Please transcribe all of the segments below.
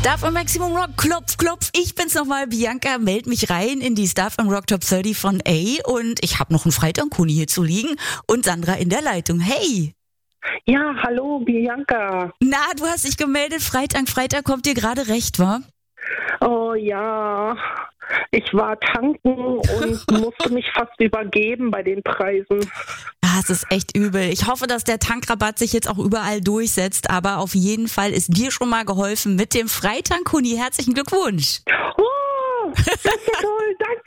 Star FM Maximum Rock, klopf, klopf. Ich bin's nochmal, Bianca, meld mich rein in die Star FM Rock Top 30 von A. Und ich habe noch einen Freitag-Kuni hier zu liegen und Sandra in der Leitung. Hey! Ja, hallo Bianca. Na, du hast dich gemeldet, Freitag kommt dir gerade recht, wa? Oh ja, ich war tanken und musste mich fast übergeben bei den Preisen. Das ist echt übel. Ich hoffe, dass der Tankrabatt sich jetzt auch überall durchsetzt, aber auf jeden Fall ist dir schon mal geholfen mit dem Freitag-Kuni. Herzlichen Glückwunsch. Oh, das ist ja toll. Danke.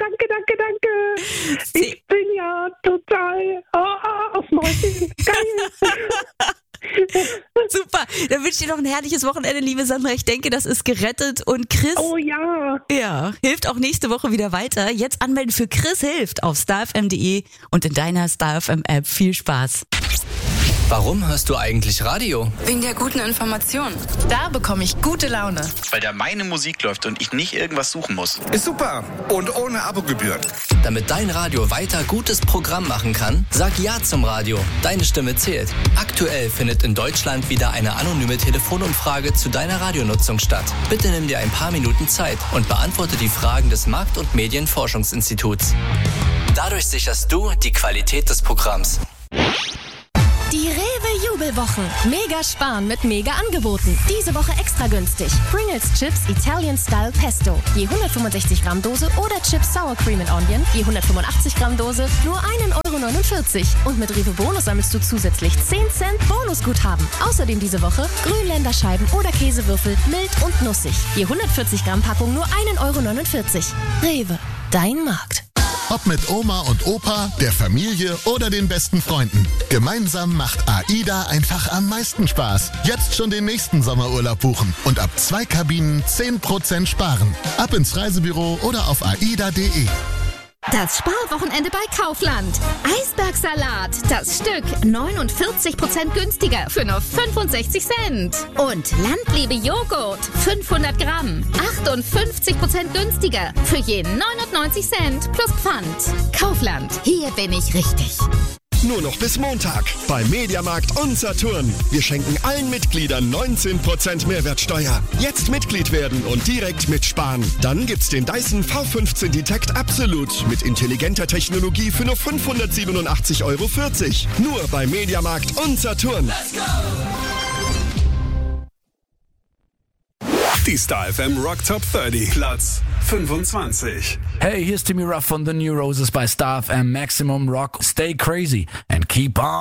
Ich bin ja total aus Mäuschen. Geil. Super, dann wünsche ich dir noch ein herrliches Wochenende, liebe Sandra. Ich denke, das ist gerettet. Und Chris, oh ja, hilft auch nächste Woche wieder weiter. Jetzt anmelden für Chris hilft auf starfm.de und in deiner StarFM App. Viel Spaß. Warum hörst du eigentlich Radio? Wegen der guten Information. Da bekomme ich gute Laune. Weil da meine Musik läuft und ich nicht irgendwas suchen muss. Ist super und ohne Abogebühren. Damit dein Radio weiter gutes Programm machen kann, sag Ja zum Radio. Deine Stimme zählt. Aktuell findet in Deutschland wieder eine anonyme Telefonumfrage zu deiner Radionutzung statt. Bitte nimm dir ein paar Minuten Zeit und beantworte die Fragen des Markt- und Medienforschungsinstituts. Dadurch sicherst du die Qualität des Programms. Die Rewe-Jubelwochen. Mega sparen mit Mega-Angeboten. Diese Woche extra günstig. Pringles Chips Italian Style Pesto. Je 165 Gramm Dose oder Chips Sour Cream and Onion. Je 185 Gramm Dose. Nur 1,49 €. Und mit Rewe Bonus sammelst du zusätzlich 10 Cent Bonusguthaben. Außerdem diese Woche Grünländerscheiben oder Käsewürfel mild und nussig. Je 140 Gramm Packung nur 1,49 €. Rewe. Dein Markt. Ob mit Oma und Opa, der Familie oder den besten Freunden. Gemeinsam macht AIDA einfach am meisten Spaß. Jetzt schon den nächsten Sommerurlaub buchen und ab 2 Kabinen 10% sparen. Ab ins Reisebüro oder auf aida.de. Das Sparwochenende bei Kaufland. Eisbergsalat, das Stück 49% günstiger für nur 65 Cent. Und Landliebe Joghurt, 500 Gramm, 58% günstiger für je 99 Cent plus Pfand. Kaufland, hier bin ich richtig. Nur noch bis Montag bei Mediamarkt und Saturn. Wir schenken allen Mitgliedern 19% Mehrwertsteuer. Jetzt Mitglied werden und direkt mitsparen. Dann gibt's den Dyson V15 Detect Absolut mit intelligenter Technologie für nur 587,40 €. Nur bei Mediamarkt und Saturn. Let's go! Die Star FM Rock Top 30, Platz 25. Hey, hier ist Timmy Ruff von The New Roses bei Star FM Maximum Rock. Stay crazy and keep on.